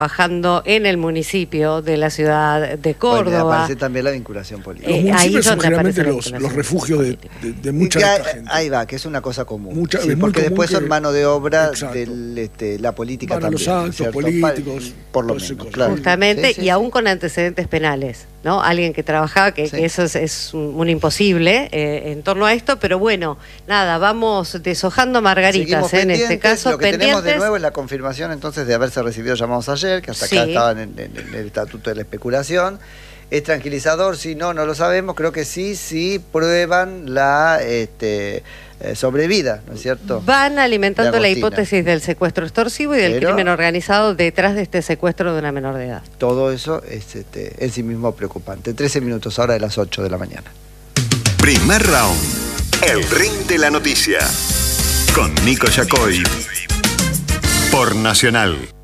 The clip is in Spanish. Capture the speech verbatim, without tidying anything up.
trabajando en el municipio de la ciudad de Córdoba. Bueno, aparece también la vinculación política. Los Eh, municipios ahí son donde generalmente aparece la los, vinculación los refugios de, de, de mucha Y que de hay- esta gente. Ahí va, que es una cosa común. Mucha- Sí, es muy porque común después que- son mano de obra Exacto. de la política Para los también. actos ¿cierto? políticos, Pa- por lo todo ese menos, cosa. claro. Justamente, Sí, sí, y sí. aún con antecedentes penales, ¿no? Alguien que trabajaba, que, Sí. que eso es, es un, un imposible eh, en torno a esto, pero bueno, nada, vamos deshojando margaritas Seguimos eh, en este pendientes. caso. Lo que tenemos de pendientes. nuevo es la confirmación entonces de haberse recibido llamados ayer, que hasta Sí. acá estaban en, en- en el estatuto de la especulación. ¿Es tranquilizador? Si no, no lo sabemos. Creo que sí, sí prueban la este, eh, sobrevida, ¿no es cierto? Van alimentando De la Agostina. hipótesis del secuestro extorsivo y del Pero- crimen organizado detrás de este secuestro de una menor de edad. Todo eso es este, en sí mismo preocupante. trece minutos ahora de las ocho de la mañana. Primer round. El ring de la noticia. Con Nico Yacoy. Por Nacional.